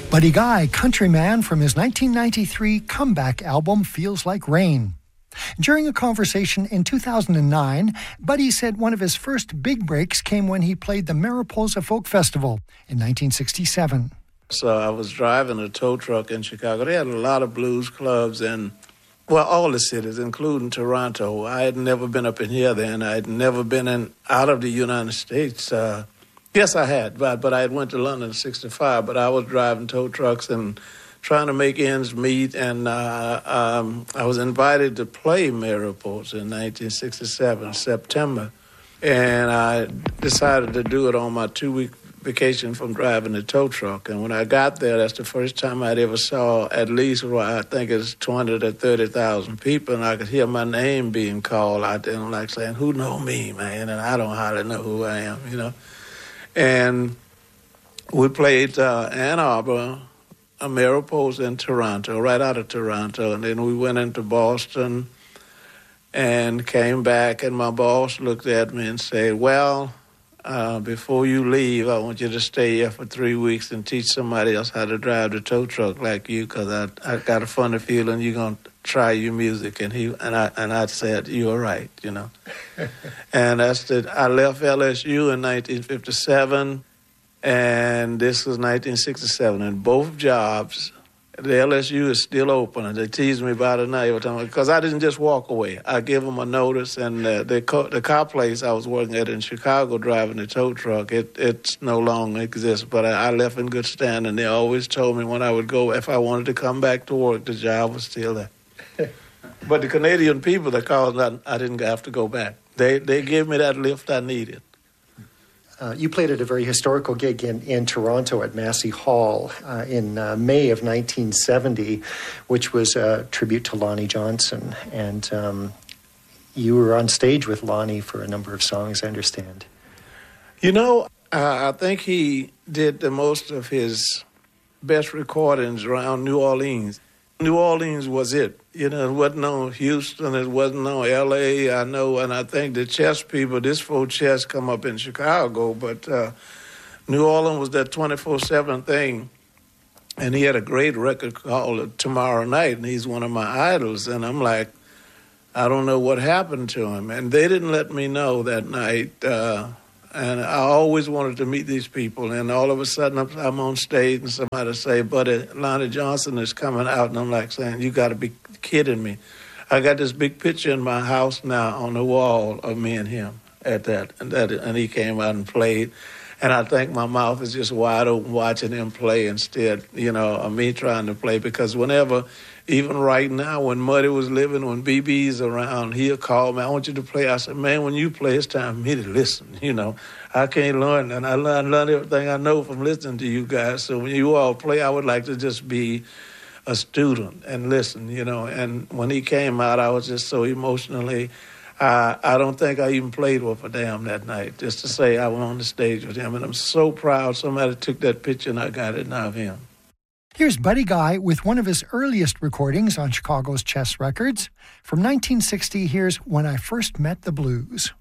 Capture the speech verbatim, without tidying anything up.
Buddy Guy, countryman from his nineteen ninety-three comeback album Feels Like Rain. During a conversation in two thousand nine, Buddy said one of his first big breaks came when he played the Mariposa Folk Festival in nineteen sixty-seven. So I was driving a tow truck in Chicago. They had a lot of blues clubs in, well, all the cities, including Toronto. I had never been up in here then. I had never been in out of the United States. Uh, yes, I had, but, but I had went to London in sixty-five, but I was driving tow trucks and trying to make ends meet, and uh, um, I was invited to play Mariposa in nineteen sixty-seven, September, and I decided to do it on my two-week vacation from driving the tow truck. And when I got there, that's the first time I'd ever saw at least, well, I think it's twenty to thirty thousand people, and I could hear my name being called out there, and I'm like saying, who know me, man? And I don't hardly know who I am, you know. And we played uh, Ann Arbor, a Mariposa in Toronto, right out of Toronto, and then we went into Boston and came back, and my boss looked at me and said, well, uh, before you leave, I want you to stay here for three weeks and teach somebody else how to drive the tow truck like you, because I, I got a funny feeling you're going to try your music. And he and I and I said, you're right, you know. And that's the, I left L S U in nineteen fifty-seven, and this was nineteen sixty-seven. And both jobs, the L S U is still open, and they tease me about it now every time, because I didn't just walk away. I give them a notice, and uh, the, co- the car place I was working at in Chicago driving the tow truck, it it's no longer exists, but I, I left in good standing. They always told me when I would go, if I wanted to come back to work, the job was still there. But the Canadian people, that caused I, I didn't have to go back. They, they gave me that lift I needed. Uh, you played at a very historical gig in, in Toronto at Massey Hall uh, in uh, May of nineteen seventy, which was a tribute to Lonnie Johnson. And um, you were on stage with Lonnie for a number of songs, I understand. You know, uh, I think he did the most of his best recordings around New Orleans. New Orleans was it. You know, it wasn't on Houston, it wasn't on L A, I know, and I think the chess people, this full chess come up in Chicago, but uh, New Orleans was that twenty-four seven thing, and he had a great record called Tomorrow Night, and he's one of my idols, and I'm like, I don't know what happened to him, and they didn't let me know that night, uh, and I always wanted to meet these people, and all of a sudden I'm, I'm on stage and somebody say, buddy, Lonnie Johnson is coming out, and I'm like saying, you got to be kidding me. I got this big picture in my house now on the wall of me and him at that, and that, and he came out and played, and I think my mouth is just wide open watching him play instead, you know, of me trying to play, because whenever, even right now, when Muddy was living, when B B's around, he'll call me, I want you to play. I said, man, when you play, it's time for me to listen, you know. I can't learn, and I learn, learn everything I know from listening to you guys, so when you all play, I would like to just be a student and listen, you know. And when he came out, I was just so emotionally, uh, I don't think I even played worth a damn that night, just to say I went on the stage with him. And I'm so proud somebody took that picture and I got it now of him. Here's Buddy Guy with one of his earliest recordings on Chicago's Chess Records. From nineteen sixty, here's When I First Met the Blues.